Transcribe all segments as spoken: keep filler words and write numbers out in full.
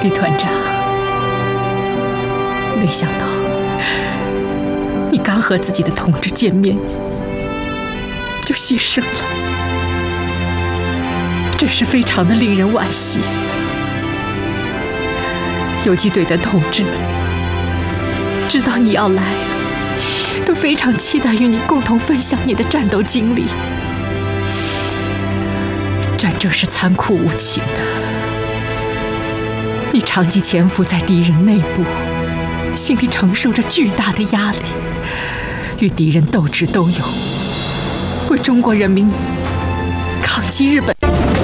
李团长，没想到你刚和自己的同志见面就牺牲了，真是非常的令人惋惜。游击队的同志们知道你要来，都非常期待与你共同分享你的战斗经历。战争是残酷无情的，你长期潜伏在敌人内部，心里承受着巨大的压力，与敌人斗智斗勇，为中国人民抗击日本。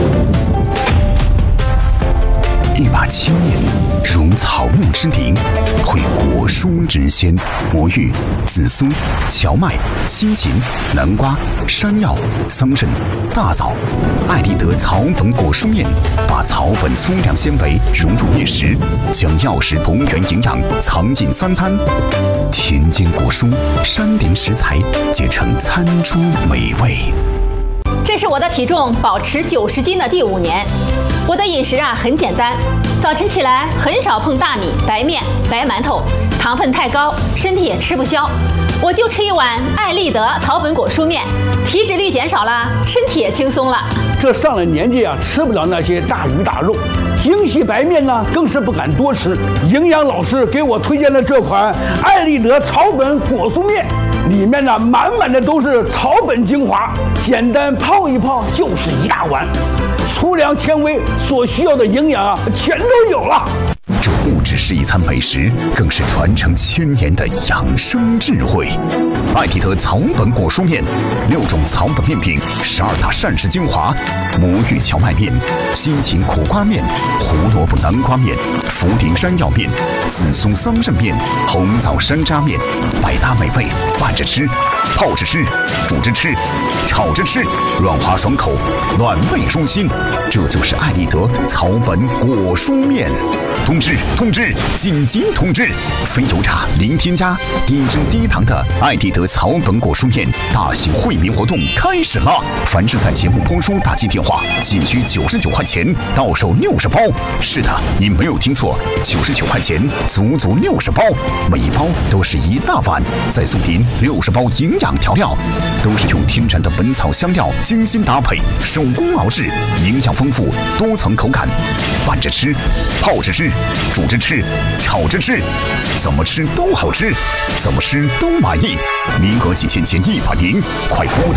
一把青叶如草木之灵，会果蔬之鲜，魔芋、紫苏、荞麦、西芹、南瓜、山药、桑葚、大枣。艾丽德草本果蔬面，把草本粗粮纤维融入面食，将药食同源营养藏进三餐。田间果蔬、山林食材结成餐桌美味。 这是我的体重保持九十斤的第五年。我的饮食啊很简单，早晨起来很少碰大米、白面、白馒头，糖分太高，身体也吃不消。我就吃一碗艾丽德草本果蔬面，体脂率减少了，身体也轻松了。 这上了年纪啊，吃不了那些大鱼大肉，精细白面呢更是不敢多吃。营养老师给我推荐了这款艾丽德草本果蔬面，里面呢满满的都是草本精华，简单泡一泡就是一大碗。粗粮纤维所需要的营养啊，全都有了。 这不只是一餐美食，更是传承千年的养生智慧。艾丽德草本果蔬面，六种草本面品，十二大膳食精华：魔芋荞麦面、西芹苦瓜面、胡萝卜南瓜面、茯苓山药面、紫苏桑葚面、红枣山楂面，百搭美味，拌着吃、泡着吃、煮着吃、炒着吃，软滑爽口，暖胃舒心。这就是艾丽德草本果蔬面。通知通知，紧急通知！非油炸、零添加、低脂低糖的艾丽德草本果蔬面大型惠民活动开始了！凡是在节目播出打进电话，仅需九十九块钱，到手六十包。是的，你没有听错，九十九块钱，足足六十包，每一包都是一大碗，再送您六十包营养调料，都是用天然的本草香料精心搭配，手工熬制，营养丰富，多层口感，拌着吃，泡着吃。煮着吃，炒着吃，怎么吃都好吃，怎么吃都满意。名额仅限前一百名，快拨打